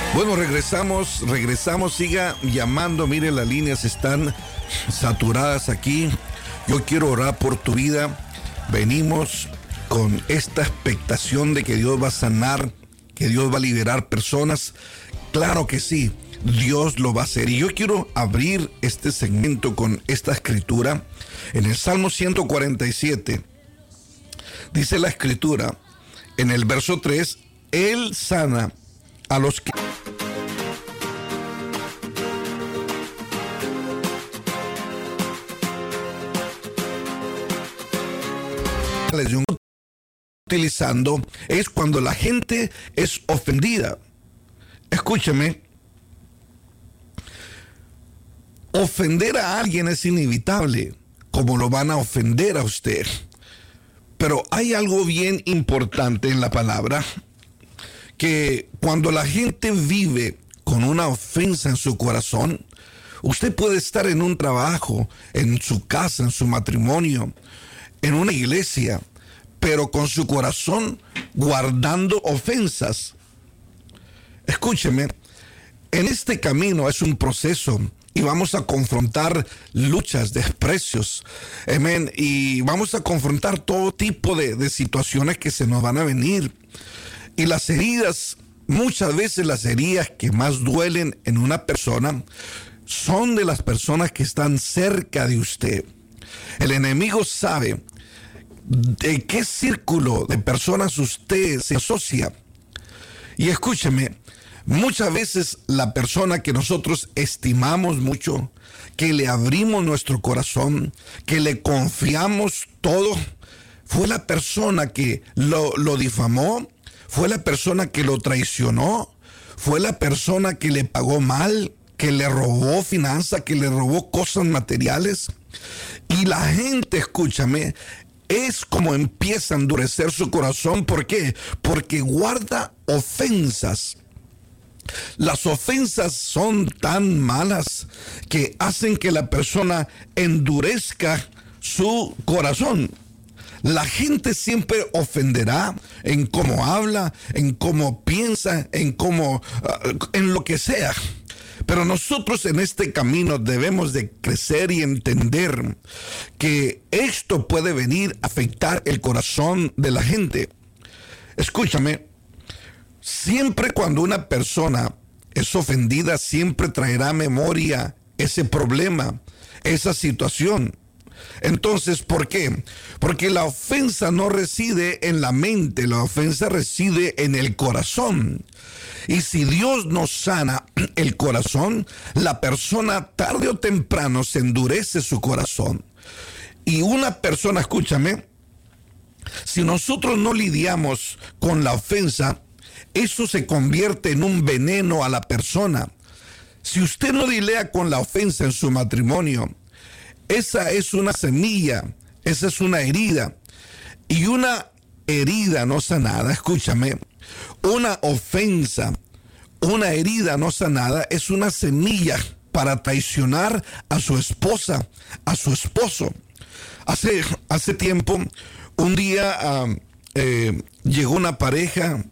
Bueno, regresamos, siga llamando, mire, las líneas están saturadas aquí. Yo quiero orar por tu vida. Venimos con esta expectación de que Dios va a sanar, que Dios va a liberar personas. Claro que sí, Dios lo va a hacer. Y yo quiero abrir este segmento con esta escritura. En el Salmo 147, dice la escritura, en el verso 3, Él sana a los que utilizando es cuando la gente es ofendida. Escúcheme, ofender a alguien es inevitable, como lo van a ofender a usted. Pero hay algo bien importante en la palabra, que cuando la gente vive con una ofensa en su corazón, usted puede estar en un trabajo, en su casa, en su matrimonio, en una iglesia, pero con su corazón guardando ofensas. Escúcheme, en este camino es un proceso y vamos a confrontar luchas, desprecios, amén, y vamos a confrontar todo tipo de situaciones que se nos van a venir. Y las heridas, muchas veces las heridas que más duelen en una persona son de las personas que están cerca de usted. El enemigo sabe de qué círculo de personas usted se asocia. Y escúcheme, muchas veces la persona que nosotros estimamos mucho, que le abrimos nuestro corazón, que le confiamos todo, fue la persona que lo difamó, fue la persona que lo traicionó, fue la persona que le pagó mal, que le robó finanzas, que le robó cosas materiales. Y la gente, escúchame, es como empieza a endurecer su corazón. ¿Por qué? Porque guarda ofensas. Las ofensas son tan malas que hacen que la persona endurezca su corazón. La gente siempre ofenderá en cómo habla, en cómo piensa, en lo que sea. Pero nosotros en este camino debemos de crecer y entender que esto puede venir a afectar el corazón de la gente. Escúchame, siempre cuando una persona es ofendida, siempre traerá a memoria ese problema, esa situación. Entonces, ¿por qué? Porque la ofensa no reside en la mente, la ofensa reside en el corazón. Y si Dios no sana el corazón, la persona tarde o temprano se endurece su corazón. Y una persona, escúchame, si nosotros no lidiamos con la ofensa, eso se convierte en un veneno a la persona. Si usted no lidia con la ofensa en su matrimonio, esa es una semilla, esa es una herida. Y una herida no sanada, escúchame, una ofensa, una herida no sanada es una semilla para traicionar a su esposa, a su esposo. Hace tiempo, un día llegó una pareja